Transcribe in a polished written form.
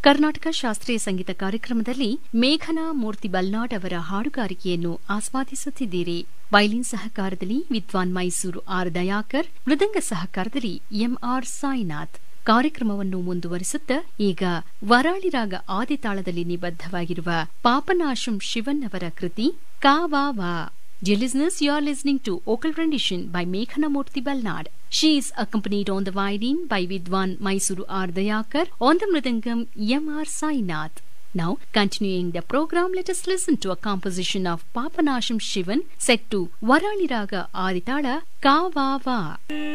ಕರ್ನಾಟಕ ಶಾಸ್ತ್ರೀಯ ಸಂಗೀತ ಕಾರ್ಯಕ್ರಮದಲ್ಲಿ ಮೇಘನಾ ಮೂರ್ತಿ ಬಲ್ನಾಡ್ ಅವರ ಹಾಡುಗಾರಿಕೆಯನ್ನು ಆಸ್ವಾದಿಸುತ್ತಿದ್ದೀರಿ. ವೈಲಿನ್ ಸಹಕಾರದಲ್ಲಿ ವಿದ್ವಾನ್ ಮೈಸೂರು ಆರ್ ದಯಾಕರ್, ಮೃದಂಗ ಸಹಕಾರದಲ್ಲಿ ಎಂಆರ್ ಸಾಯಿನಾಥ್. ಕಾರ್ಯಕ್ರಮವನ್ನು ಮುಂದುವರಿಸುತ್ತಾ ಈಗ ವರಾಳಿ ರಾಗ ಆದಿತಾಳದಲ್ಲಿ ನಿಬದ್ಧವಾಗಿರುವ ಪಾಪನಾಶಂ ಶಿವನ್ ಅವರ ಕೃತಿ ಕಾ ವಾ ವಾ. Dear listeners, you are listening to vocal rendition by Meghana Murthy Balnad. She is accompanied on the violin by Vidwan Mysuru R. Dayakar, on the mridangam M.R. Sainath. Now, continuing the program, let us listen to a composition of Papanasham Shivan set to Varali Raga Aditala Ka Va Va.